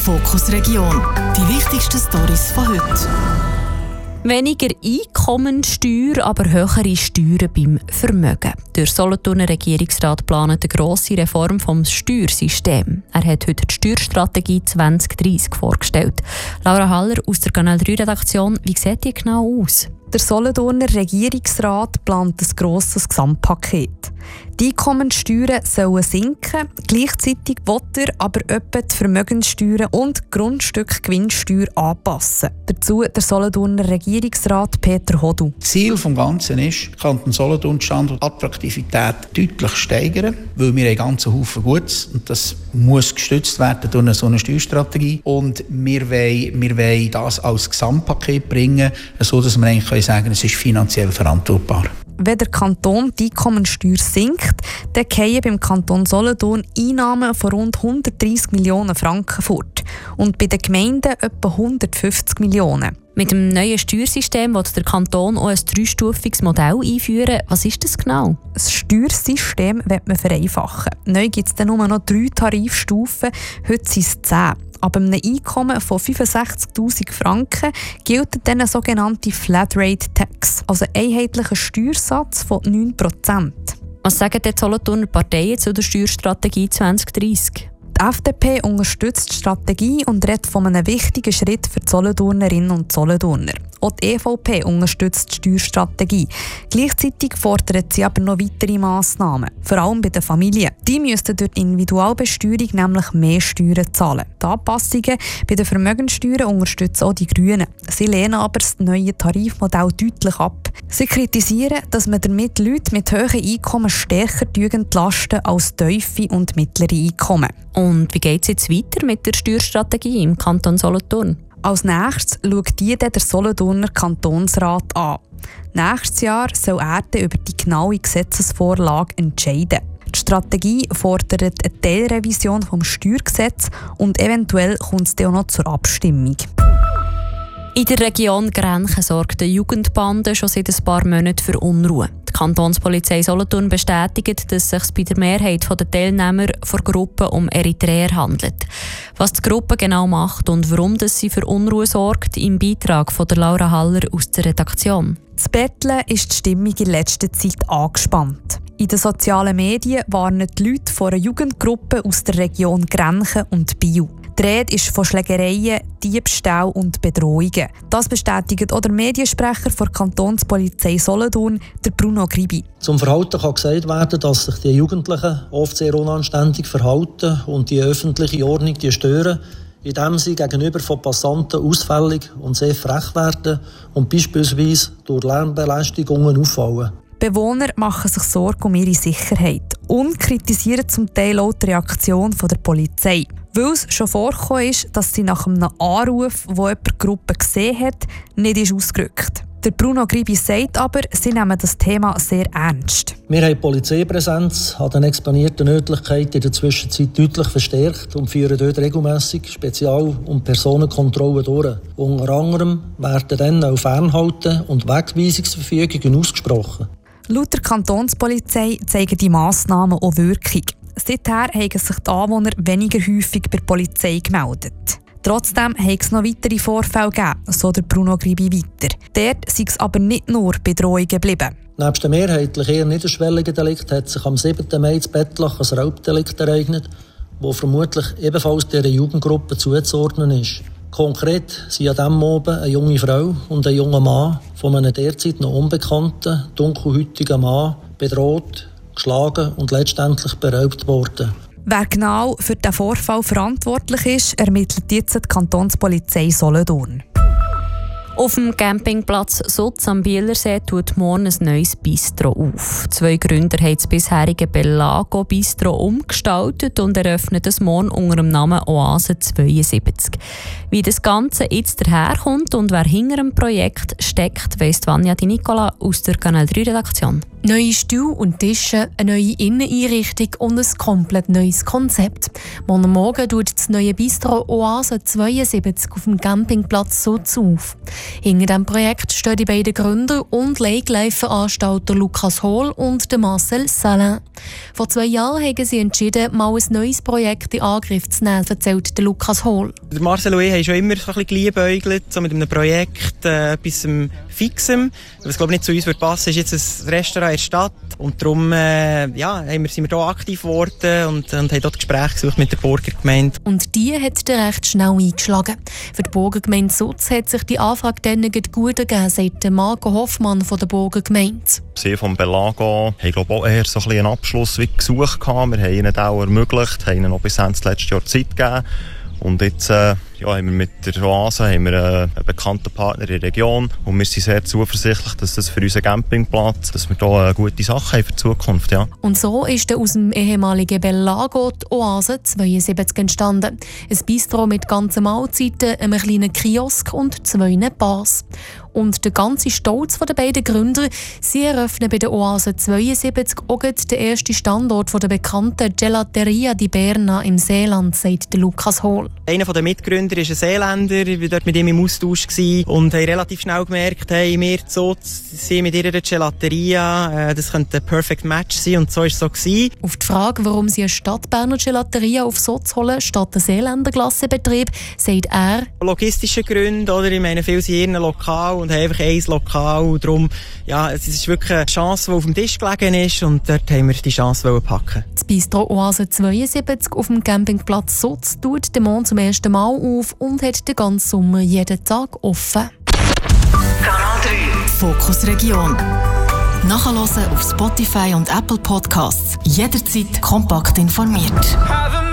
Fokus Region. Die wichtigsten Storys von heute. Weniger Einkommensteuer, aber höhere Steuern beim Vermögen. Der Solothurner Regierungsrat plant eine grosse Reform des Steuersystems. Er hat heute die Steuerstrategie 2030 vorgestellt. Laura Haller aus der Kanal 3 Redaktion, wie sieht die genau aus? Der Solothurner Regierungsrat plant ein grosses Gesamtpaket. Die Einkommenssteuern sollen sinken, gleichzeitig will er aber etwa die Vermögenssteuern und die Grundstückgewinnsteuer anpassen. Dazu der Solothurner Regierungsrat Peter Hodu. Ziel des Ganzen ist, Kanton Solothurn die Standortattraktivität deutlich steigern, weil wir einen ganzen Haufen Gutes und das muss gestützt werden durch so eine Steuerstrategie. Und wir wollen das als Gesamtpaket bringen, sodass wir eigentlich sagen können, es ist finanziell verantwortbar. Wenn der Kanton die Einkommenssteuer sinkt, dann fallen beim Kanton Solothurn Einnahmen von rund 130 Millionen Franken fort und bei den Gemeinden etwa 150 Millionen. Mit dem neuen Steuersystem will der Kanton auch ein dreistufiges Modell einführen. Was ist das genau? Das Steuersystem wird man vereinfachen. Neu gibt es dann nur noch 3 Tarifstufen, heute sind es 10. Ab einem Einkommen von 65'000 Franken gilt dann eine sogenannte Flatrate Tax, also ein einheitlicher Steuersatz von 9%. Was sagen die Solothurner Parteien zu der Steuerstrategie 2030? Die FDP unterstützt die Strategie und redet von einem wichtigen Schritt für die Solothurnerinnen und Solothurner. Auch die EVP unterstützt die Steuerstrategie. Gleichzeitig fordert sie aber noch weitere Massnahmen, vor allem bei den Familien. Die müssten durch die Individualbesteuerung nämlich mehr Steuern zahlen. Die Anpassungen bei den Vermögenssteuern unterstützen auch die Grünen. Sie lehnen aber das neue Tarifmodell deutlich ab. Sie kritisieren, dass man damit Leute mit hohen Einkommen stärker entlasten als tiefe und mittlere Einkommen. Und wie geht es jetzt weiter mit der Steuerstrategie im Kanton Solothurn? Als nächstes schaut die der Solothurner Kantonsrat an. Nächstes Jahr soll er über die genaue Gesetzesvorlage entscheiden. Die Strategie fordert eine Teilrevision des Steuergesetzes und eventuell kommt es dann auch noch zur Abstimmung. In der Region Grenchen sorgt die Jugendbande schon seit ein paar Monaten für Unruhe. Die Kantonspolizei Solothurn bestätigt, dass es sich bei der Mehrheit der Teilnehmer der Gruppe um Eritreer handelt. Was die Gruppe genau macht und warum sie für Unruhe sorgt, im Beitrag von der Laura Haller aus der Redaktion. In Betteln ist die Stimmung in letzter Zeit angespannt. In den sozialen Medien warnen die Leute vor einer Jugendgruppe aus der Region Grenchen und Biel. Die Rede ist von Schlägereien, Diebstahl und Bedrohungen. Das bestätigt auch der Mediensprecher der Kantonspolizei Solothurn, der Bruno Gribi. Zum Verhalten kann gesagt werden, dass sich die Jugendlichen oft sehr unanständig verhalten und die öffentliche Ordnung stören, indem sie gegenüber von Passanten ausfällig und sehr frech werden und beispielsweise durch Lärmbelästigungen auffallen. Bewohner machen sich Sorgen um ihre Sicherheit und kritisieren zum Teil auch die Reaktion der Polizei. Weil es schon vorgekommen ist, dass sie nach einem Anruf, wo jemand die Gruppe gesehen hat, nicht ist ausgerückt. Der Bruno Gribi sagt aber, sie nehmen das Thema sehr ernst. Wir haben die Polizeipräsenz an den exponierten Örtlichkeiten in der Zwischenzeit deutlich verstärkt und führen dort regelmässig Spezial- und Personenkontrollen durch. Unter anderem werden dann auch Fernhalten und Wegweisungsverfügungen ausgesprochen. Laut der Kantonspolizei zeigen die Massnahmen auch Wirkung. Seither haben sich die Anwohner weniger häufig bei der Polizei gemeldet. Trotzdem hat es noch weitere Vorfälle gegeben, so der Bruno Gribi weiter. Dort sei es aber nicht nur bei Drohungen geblieben. Neben dem mehrheitlich eher niederschwelligen Delikt hat sich am 7. Mai in Bettlach ein Raubdelikt ereignet, das vermutlich ebenfalls dieser Jugendgruppe zuzuordnen ist. Konkret sind an diesem Abend eine junge Frau und ein junger Mann von einem derzeit noch unbekannten, dunkelhäutigen Mann bedroht, geschlagen und letztendlich beraubt worden. Wer genau für diesen Vorfall verantwortlich ist, ermittelt jetzt die Kantonspolizei Solothurn. Auf dem Campingplatz Sutz am Bielersee tut morgen ein neues Bistro auf. 2 Gründer haben das bisherige Bellago Bistro umgestaltet und eröffnen das morgen unter dem Namen Oase 72. Wie das Ganze jetzt daherkommt und wer hinter dem Projekt steckt, weiss Vanja Di Nicola aus der Kanal 3 Redaktion. Neue Stühle und Tische, eine neue Inneneinrichtung und ein komplett neues Konzept. Morgen tut das neue Bistro Oase 72 auf dem Campingplatz Sutz auf. Hinter diesem Projekt stehen die beiden Gründer und Lake-Life-Veranstalter Lukas Hohl und Marcel Salin. Vor 2 Jahren haben sie entschieden, mal ein neues Projekt in Angriff zu nehmen, erzählt Lukas Hohl. Marcel und ich haben schon immer so ein bisschen geliebäugelt, so mit einem Projekt, etwas Fixem. Was glaube ich nicht zu uns passen würde, ist jetzt ein Restaurant in der Stadt. Und darum sind wir hier aktiv geworden und haben dort Gespräche gesucht mit der Burgergemeinde. Und die hat dann recht schnell eingeschlagen. Für die Burgergemeinde Sutz hat sich die Anfrage dann gut ergeben, sagt Marco Hoffmann von der Burgergemeinde. Sie vom Belago haben glaube auch eher so ein bisschen einen Abschluss gesucht. Wir haben ihnen auch ermöglicht, haben ihnen noch bis Ende letztes Jahr Zeit gegeben. Und jetzt haben wir mit der Oase einen bekannten Partner in der Region und wir sind sehr zuversichtlich, dass das für unseren Campingplatz, dass wir da gute Sachen haben für die Zukunft. Ja. Und so ist aus dem ehemaligen Belago die Oase 72 entstanden. Ein Bistro mit ganzen Mahlzeiten, einem kleinen Kiosk und 2 Bars. Und der ganze Stolz der beiden Gründer, sie eröffnen bei der Oase 72 auch den ersten Standort der bekannten Gelateria di Berna im Seeland, sagt Lukas Hohl. Einer der Mitgründer ist ein Seeländer, wir waren dort mit ihm im Austausch und haben relativ schnell gemerkt, hey, wir sind mit ihrer Gelateria, das könnte ein Perfect Match sein und so war es so gewesen. Auf die Frage, warum sie eine Stadtberner Gelateria auf Sutz holen, statt einen Seeländer-Glassebetrieb, sagt er: logistische Gründe, oder? Ich meine, viele sind in Lokal und haben einfach ein Lokal. Und darum, es ist wirklich eine Chance, die auf dem Tisch gelegen ist und dort haben wir die Chance packen. Das Bistro Oase 72 auf dem Campingplatz Sutz tut den Mond zum ersten Mal auf und hat den ganzen Sommer jeden Tag offen. Kanal 3 Fokus Region. Nachhören auf Spotify und Apple Podcasts. Jederzeit kompakt informiert.